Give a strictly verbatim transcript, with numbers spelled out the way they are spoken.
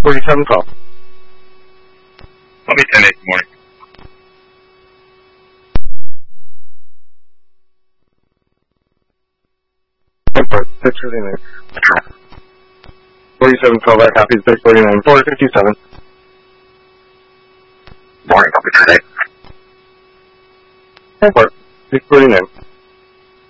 forty-seven, call. I'll be ten eight, good morning. six forty-nine. forty-seven, call back, copy, six forty-nine, four fifty-seven. Morning, I'll be ten eight. six forty-nine.